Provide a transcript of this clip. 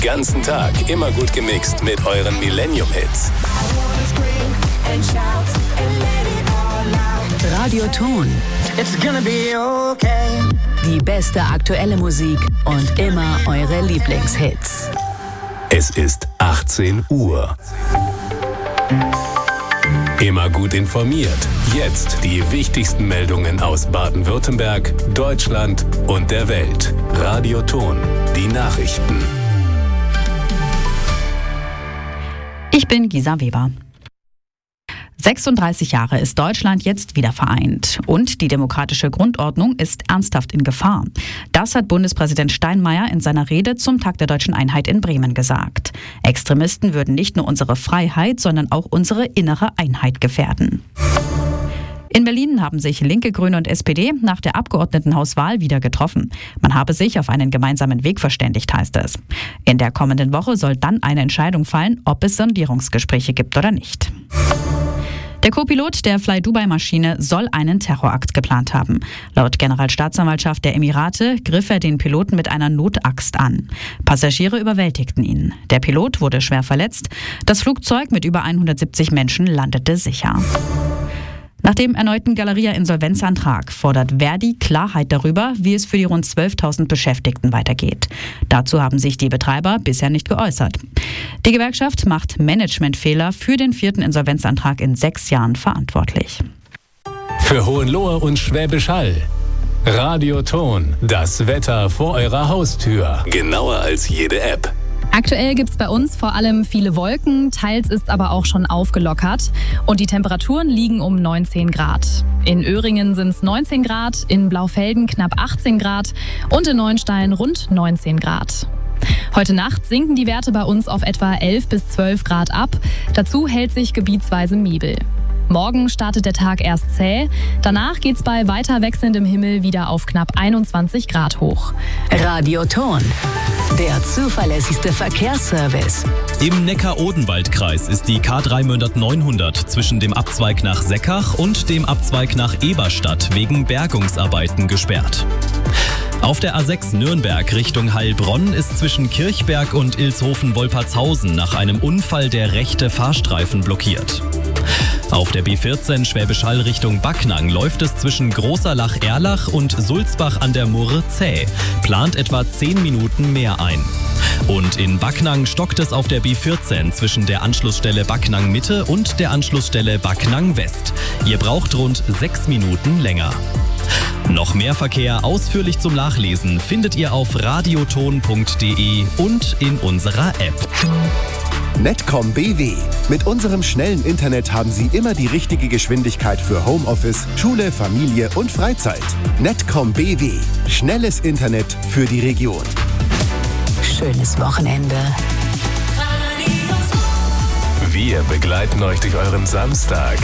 Ganzen Tag immer gut gemixt mit euren Millennium-Hits. Radioton. It's gonna be okay. Die beste aktuelle Musik und immer eure Lieblingshits. Es ist 18 Uhr. Immer gut informiert. Jetzt die wichtigsten Meldungen aus Baden-Württemberg, Deutschland und der Welt. Radioton. Die Nachrichten. Ich bin Gisa Weber. 36 Jahre ist Deutschland jetzt wieder vereint und die demokratische Grundordnung ist ernsthaft in Gefahr. Das hat Bundespräsident Steinmeier in seiner Rede zum Tag der Deutschen Einheit in Bremen gesagt. Extremisten würden nicht nur unsere Freiheit, sondern auch unsere innere Einheit gefährden. In Berlin haben sich Linke, Grüne und SPD nach der Abgeordnetenhauswahl wieder getroffen. Man habe sich auf einen gemeinsamen Weg verständigt, heißt es. In der kommenden Woche soll dann eine Entscheidung fallen, ob es Sondierungsgespräche gibt oder nicht. Der Co-Pilot der Fly-Dubai-Maschine soll einen Terrorakt geplant haben. Laut Generalstaatsanwaltschaft der Emirate griff er den Piloten mit einer Notaxt an. Passagiere überwältigten ihn. Der Pilot wurde schwer verletzt. Das Flugzeug mit über 170 Menschen landete sicher. Nach dem erneuten Galeria-Insolvenzantrag fordert Verdi Klarheit darüber, wie es für die rund 12.000 Beschäftigten weitergeht. Dazu haben sich die Betreiber bisher nicht geäußert. Die Gewerkschaft macht Managementfehler für den 4. Insolvenzantrag in 6 Jahren verantwortlich. Für Hohenlohe und Schwäbisch Hall. Radioton. Das Wetter vor eurer Haustür. Genauer als jede App. Aktuell gibt es bei uns vor allem viele Wolken, teils ist aber auch schon aufgelockert und die Temperaturen liegen um 19 Grad. In Öhringen sind es 19 Grad, in Blaufelden knapp 18 Grad und in Neuenstein rund 19 Grad. Heute Nacht sinken die Werte bei uns auf etwa 11 bis 12 Grad ab. Dazu hält sich gebietsweise Nebel. Morgen startet der Tag erst zäh, danach geht's bei weiter wechselndem Himmel wieder auf knapp 21 Grad hoch. Radioton, der zuverlässigste Verkehrsservice. Im Neckar-Odenwald-Kreis ist die K3 Mündert-900 zwischen dem Abzweig nach Seckach und dem Abzweig nach Eberstadt wegen Bergungsarbeiten gesperrt. Auf der A6 Nürnberg Richtung Heilbronn ist zwischen Kirchberg und Ilshofen-Wolpertshausen nach einem Unfall der rechte Fahrstreifen blockiert. Auf der B14 Schwäbisch Hall Richtung Backnang läuft es zwischen Großer Lach-Erlach und Sulzbach an der Murre zäh, plant etwa 10 Minuten mehr ein. Und in Backnang stockt es auf der B14 zwischen der Anschlussstelle Backnang Mitte und der Anschlussstelle Backnang West. Ihr braucht rund 6 Minuten länger. Noch mehr Verkehr ausführlich zum Nachlesen findet ihr auf radioton.de und in unserer App. Netcom BW. Mit unserem schnellen Internet haben Sie immer die richtige Geschwindigkeit für Homeoffice, Schule, Familie und Freizeit. Netcom BW. Schnelles Internet für die Region. Schönes Wochenende. Wir begleiten euch durch euren Samstag.